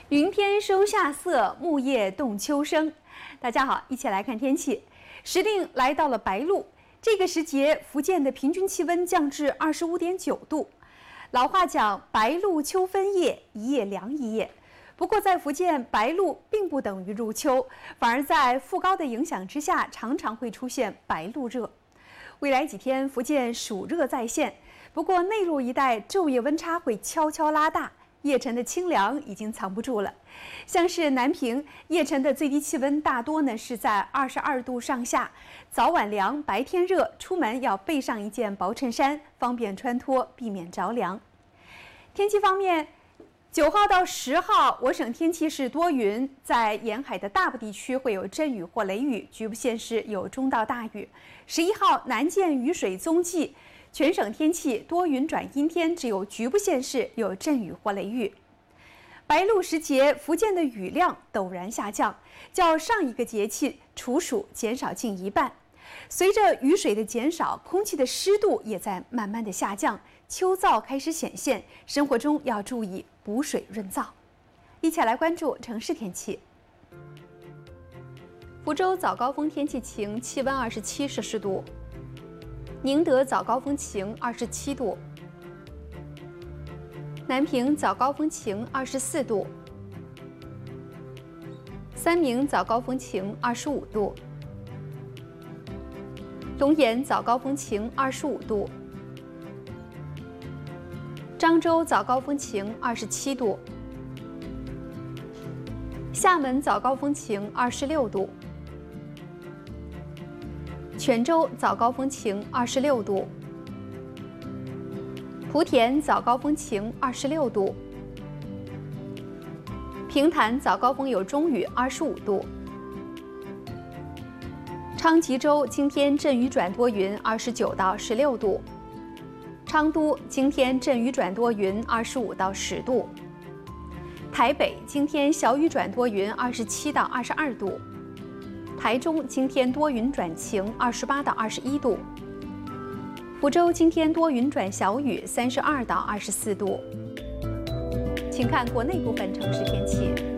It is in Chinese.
云天收夏色，木叶动秋声。大家好，一起来看天气。时令来到了白露，这个时节，福建的平均气温降至25.9度。老话讲“白露秋分夜，一夜凉一夜”。不过，在福建，白露并不等于入秋，反而在副高的影响之下，常常会出现白露热。未来几天，福建暑热再现，不过内陆一带昼夜温差会悄悄拉大。夜晨的清凉已经藏不住了，像是南平夜晨的最低气温大多呢是在22度上下，早晚凉，白天热，出门要备上一件薄衬衫，方便穿脱，避免着凉。天气方面，9号到10号，我省天气是多云，在沿海的大部地区会有阵雨或雷雨，局部县市有中到大雨。11号难见雨水踪迹。全省天气多云转阴天，只有局部县市有阵雨或雷雨。白露时节，福建的雨量陡然下降，较上一个节气处暑减少近一半。随着雨水的减少，空气的湿度也在慢慢的下降，秋燥开始显现，生活中要注意补水润燥。一起来关注城市天气。福州早高峰天气晴，气温27摄氏度。宁德早高峰晴，27度；南平早高峰晴，24度；三明早高峰晴，25度；龙岩早高峰晴，25度；漳州早高峰晴，27度；厦门早高峰晴，26度。泉州早高峰晴，26度；莆田早高峰晴，26度；平潭早高峰有中雨，25度；昌吉州今天阵雨转多云，29到16度；昌都今天阵雨转多云，25到10度；台北今天小雨转多云，27到22度。台中今天多云转晴，28到21度；福州今天多云转小雨，32到24度。请看国内部分城市天气。